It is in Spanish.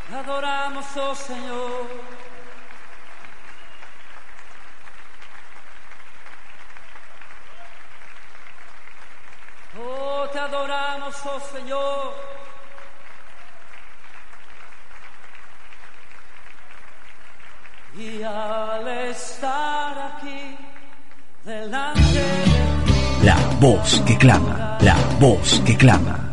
adoramos, oh Señor. Oh, te adoramos, oh Señor. Y al estar aquí delante de ti, la voz que clama, la voz que clama.